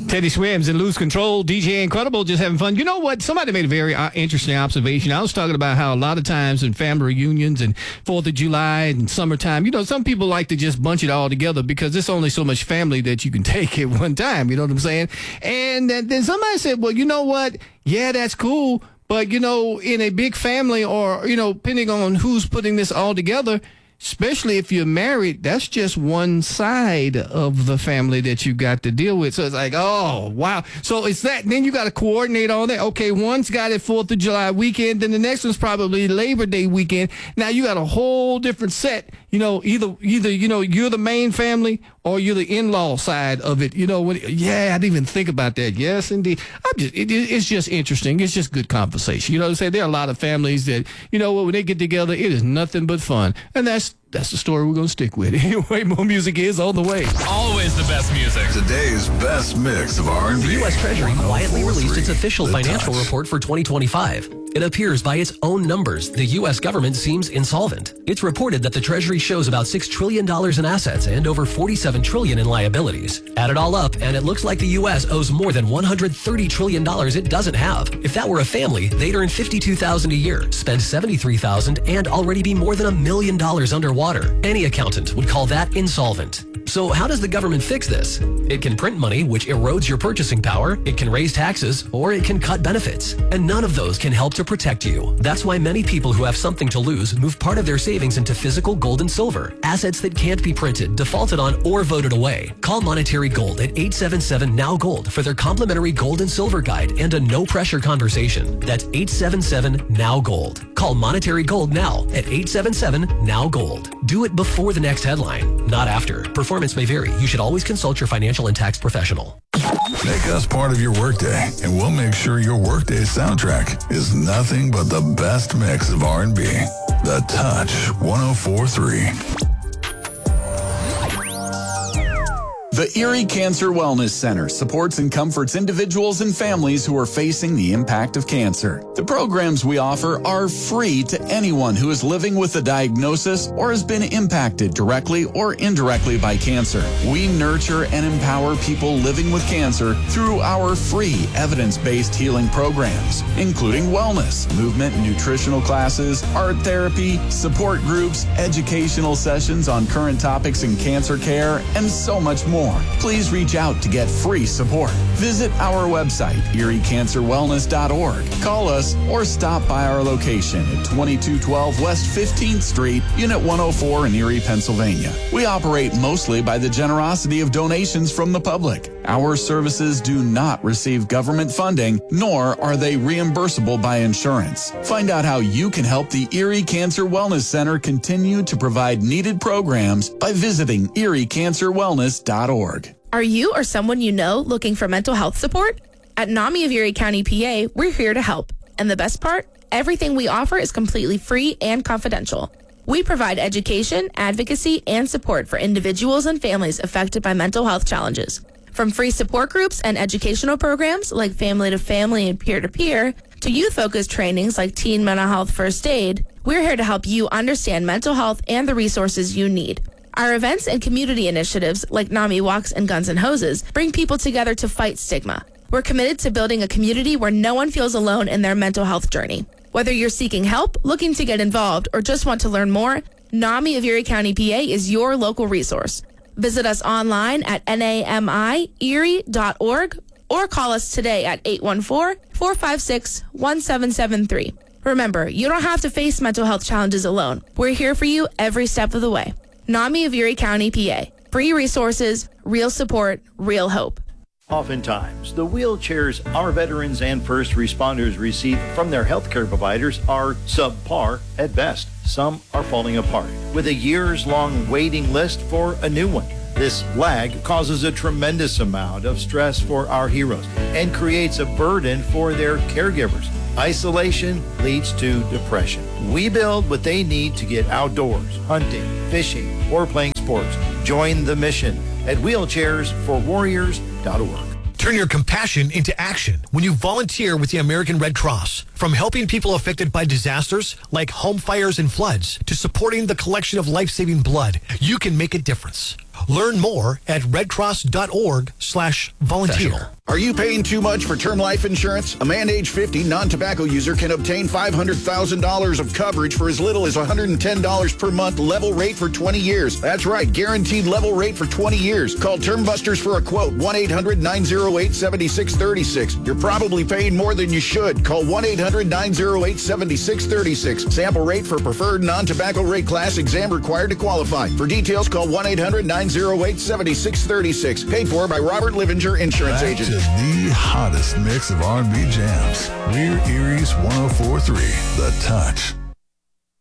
Teddy Swims and Lose Control, DJ Incredible, just having fun. You know what? Somebody made a very interesting observation. I was talking about how a lot of times in family reunions and 4th of July and summertime, you know, some people like to just bunch it all together because there's only so much family that you can take at one time. You know what I'm saying? And then somebody said, well, you know what? Yeah, that's cool. But, you know, in a big family or, you know, depending on who's putting this all together, especially if you're married, that's just one side of the family that you got to deal with. So it's like, oh, wow. So it's that. Then you got to coordinate all that. Okay, one's got it 4th of July weekend, then the next one's probably Labor Day weekend. Now you got a whole different set. You know, either you know, you're the main family or you're the in-law side of it. You know, yeah, I didn't even think about that. Yes, indeed. It's just interesting. It's just good conversation. You know what I'm saying? There are a lot of families that, you know, when they get together, it is nothing but fun. And that's the story we're going to stick with. Anyway, more music is on the way. Always the best music. Today's best mix of R&B. The U.S. Treasury quietly released its official financial report for 2025. It appears by its own numbers, the U.S. government seems insolvent. It's reported that the Treasury shows about $6 trillion in assets and over $47 trillion in liabilities. Add it all up, and it looks like the U.S. owes more than $130 trillion it doesn't have. If that were a family, they'd earn $52,000 a year, spend $73,000, and already be more than $1 million underwater. Any accountant would call that insolvent. So how does the government fix this? It can print money, which erodes your purchasing power, it can raise taxes, or it can cut benefits. And none of those can help to protect you. That's why many people who have something to lose move part of their savings into physical gold and silver, assets that can't be printed, defaulted on, or voted away. Call Monetary Gold at 877-NOW-GOLD for their complimentary gold and silver guide and a no-pressure conversation. That's 877-NOW-GOLD. Call Monetary Gold now at 877-NOW-GOLD. Do it before the next headline, not after. Performance may vary. You should always consult your financial and tax professional. Make us part of your workday, and we'll make sure your workday soundtrack is nothing but the best mix of R&B. The Touch 104.3. The Erie Cancer Wellness Center supports and comforts individuals and families who are facing the impact of cancer. The programs we offer are free to anyone who is living with a diagnosis or has been impacted directly or indirectly by cancer. We nurture and empower people living with cancer through our free evidence-based healing programs, including wellness, movement and nutritional classes, art therapy, support groups, educational sessions on current topics in cancer care, and so much more. Please reach out to get free support. Visit our website, eriecancerwellness.org. Call us or stop by our location at 2212 West 15th Street, Unit 104 in Erie, Pennsylvania. We operate mostly by the generosity of donations from the public. Our services do not receive government funding, nor are they reimbursable by insurance. Find out how you can help the Erie Cancer Wellness Center continue to provide needed programs by visiting eriecancerwellness.org. Are you or someone you know looking for mental health support? At NAMI of Erie County, PA, we're here to help. And the best part? Everything we offer is completely free and confidential. We provide education, advocacy, and support for individuals and families affected by mental health challenges. From free support groups and educational programs like Family to Family and Peer-to-Peer, to youth-focused trainings like Teen Mental Health First Aid, we're here to help you understand mental health and the resources you need. Our events and community initiatives like NAMI Walks and Guns and Hoses bring people together to fight stigma. We're committed to building a community where no one feels alone in their mental health journey. Whether you're seeking help, looking to get involved, or just want to learn more, NAMI of Erie County, PA is your local resource. Visit us online at namierie.org or call us today at 814-456-1773. Remember, you don't have to face mental health challenges alone. We're here for you every step of the way. NAMI of Erie County, PA. Free resources, real support, real hope. Oftentimes, the wheelchairs our veterans and first responders receive from their healthcare providers are subpar at best. Some are falling apart, with a years-long waiting list for a new one. This lag causes a tremendous amount of stress for our heroes and creates a burden for their caregivers. Isolation leads to depression. We build what they need to get outdoors, hunting, fishing, or playing sports. Join the mission at wheelchairsforwarriors.org. Turn your compassion into action when you volunteer with the American Red Cross. From helping people affected by disasters like home fires and floods to supporting the collection of life-saving blood, you can make a difference. Learn more at redcross.org/volunteer. Are you paying too much for term life insurance? A man age 50 non-tobacco user can obtain $500,000 of coverage for as little as $110 per month, level rate for 20 years. That's right, guaranteed level rate for 20 years. Call Term Busters for a quote, 1-800-908-7636. You're probably paying more than you should. Call 1-800-908-7636. Sample rate for preferred non-tobacco rate class, exam required to qualify. For details, call 1-800-908-7636. Paid for by Robert Livinger Insurance Agent. The hottest mix of R&B jams. We're Erie's 104.3, The Touch.